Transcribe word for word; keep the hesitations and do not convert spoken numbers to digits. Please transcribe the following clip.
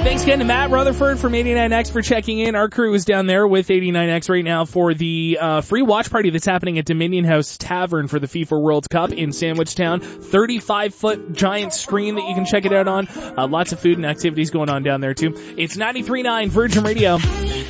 Thanks again to Matt Rutherford from eighty-nine X for checking in. Our crew is down there with eighty-nine X right now for the uh, free watch party that's happening at Dominion House Tavern for the FIFA World Cup in Sandwich Town. thirty-five foot giant screen that you can check it out on. Uh, lots of food and activities going on down there too. It's ninety-three point nine Virgin Radio.